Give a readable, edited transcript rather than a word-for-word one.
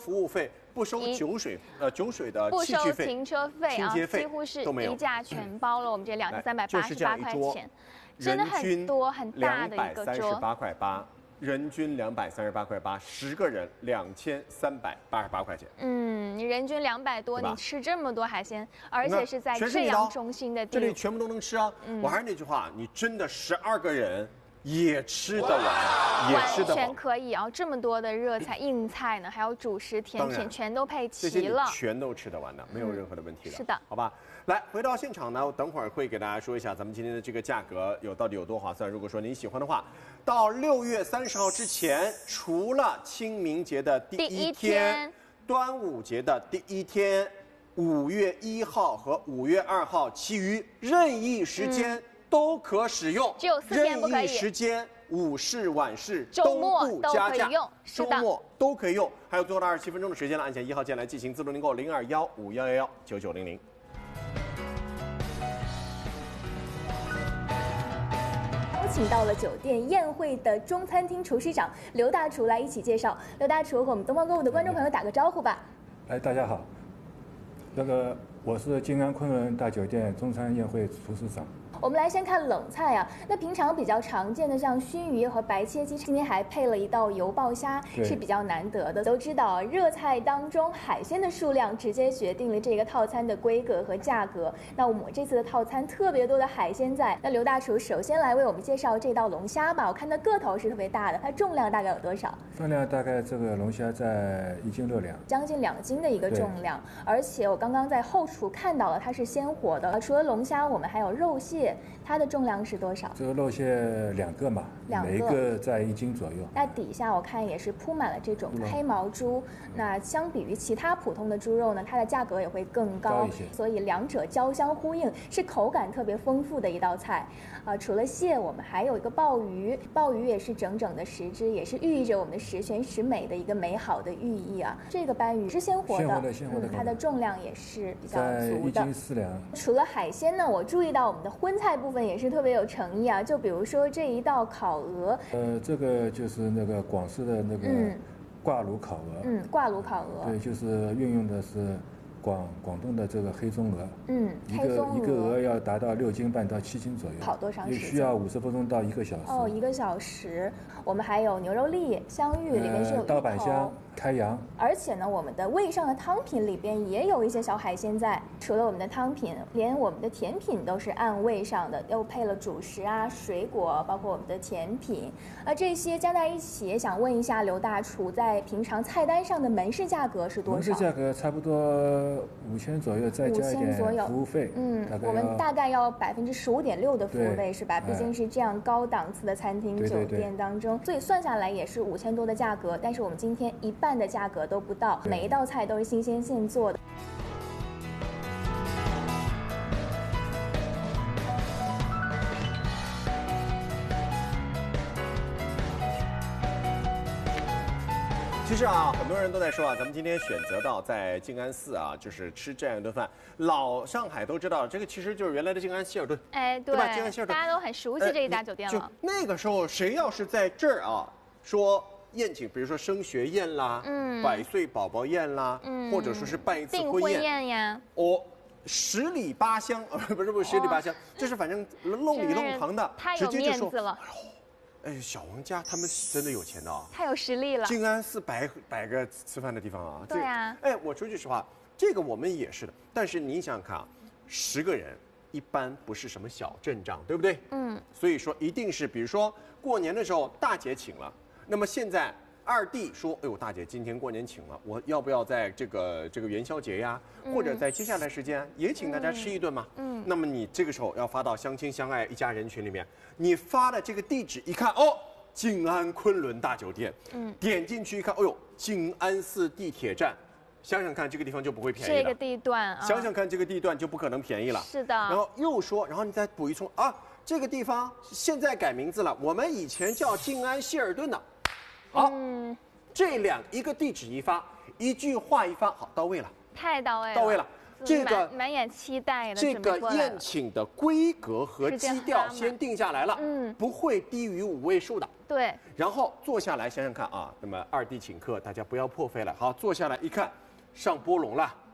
服务费，不收酒水的不收器具费、 停车费啊，几乎是一价全包了。我们这2388块钱，真的很多很大的一个桌 ，238块8。人均238块8，10个人2388块钱。 你人均200多，你吃这么多海鲜，而且是在这样中心的地这里全部都能吃啊！我还是那句话，你真的12个人也吃得完，也吃得饱， 完全可以啊！这么多的热菜、硬菜呢，还有主食、甜品，全都配齐了， 全都吃得完的，没有任何的问题的。 是的， 好吧。来，回到现场呢，我等会儿会给大家说一下咱们今天的这个价格到底有多划算。如果说您喜欢的话，到6月30号之前，除了清明节的第一天、端午节的第一天、5月1号和5月2号，其余任意时间都可使用， 只有4天不可以。 任意时间，午市、晚市周末都不加价， 周末都可以用。还有最后的27分钟的时间了，按下1号键来进行自动订购，0215119900。 请到了酒店宴会的中餐厅厨师长刘大厨来一起介绍。刘大厨和我们东方购物的观众朋友打个招呼吧。 大家好，我是静安昆仑大酒店中餐宴会厨师长。 我们来先看冷菜啊，那平常比较常见的像熏鱼和白切鸡，今天还配了一道油爆虾，是比较难得的。都知道热菜当中海鲜的数量直接决定了这个套餐的规格和价格。那我们这次的套餐特别多的海鲜在，那刘大厨首先来为我们介绍这道龙虾吧。我看它个头是特别大的，它重量大概有多少？ 重量大概这个龙虾在1斤6两， 将近2斤的一个重量。而且我刚刚在后厨看到了，它是鲜活的。除了龙虾，我们还有肉蟹。它的重量是多少？ 这个肉蟹2个嘛，每一个在1斤左右。 那底下我看也是铺满了这种黑毛猪。那相比于其他普通的猪肉呢，它的价格也会更高一些， 所以两者交相呼应，是口感特别丰富的一道菜。除了蟹，我们还有一个鲍鱼，鲍鱼也是整整的10只，也是寓意着我们的十全十美的一个美好的寓意啊。这个斑鱼是鲜活的，它的重量也是比较足的， 在1斤4两。 除了海鲜呢，我注意到我们的荤菜部分也是特别有诚意啊，就比如说这一道烤鹅， 这个就是那个广式的那个挂炉烤鹅， 挂炉烤鹅， 对，就是运用的是广东的这个黑松鹅，一个鹅要达到6斤半到7斤左右， 烤多长时间？ 需要50分钟到1个小时。 1个小时。我们还有牛肉粒、香芋，里面是有刀板香、开阳。 而且呢，我们的味上的汤品里边也有一些小海鲜在。除了我们的汤品，连我们的甜品都是按位上的，又配了主食啊、水果，包括我们的甜品。这些加在一起，想问一下刘大厨，在平常菜单上的门市价格是多少？ 门市价格差不多5000左右，再加一点服务费。 我们大概要15.6%的服务费是吧？毕竟是这样高档次的餐厅酒店当中，所以算下来也是5000多的价格。但是我们今天一半的价格都不到，每一道菜都是新鲜现做的。 其实啊，很多人都在说啊，咱们今天选择到在静安寺啊，就是吃这样一顿饭。老上海都知道，这个其实就是原来的静安希尔顿，对吧？静安希尔顿， 大家都很熟悉这一家酒店了。 就那个时候，谁要是在这儿啊，说宴请，比如说升学宴啦，100岁宝宝宴啦，或者说是办一次婚宴呀， 十里八乡，不是十里八乡，就是反正弄里弄堂的， 太有面子了。 小王家他们是真的有钱的啊， 太有实力了。 静安寺摆个吃饭的地方啊， 对啊。 我说句实话，这个我们也是的。但是你想想看啊，10个人一般不是什么小阵仗，对不对？所以说一定是，比如说过年的时候大姐请了，那么现在二弟说，哎呦，大姐今天过年请了，我要不要在这个元宵节呀，或者在接下来时间也请大家吃一顿嘛？那么你这个时候要发到相亲相爱一家人群里面，你发的这个地址一看，静安昆仑大酒店，点进去一看，哎呦，静安寺地铁站，想想看这个地方就不会便宜了。 这个地段啊， 想想看这个地段就不可能便宜了。 是的。 然后又说，然后你再补一充啊，这个地方现在改名字了，我们以前叫静安希尔顿的。好，这一个地址一发，一句话一发，好，到位了， 太到位了， 到位了。 这个满眼期待的。 这个宴请的规格和基调先定下来了，不会低于5位数的。 对。 然后坐下来想想看啊，那么2弟请客，大家不要破费了。好，坐下来一看，上波龙了，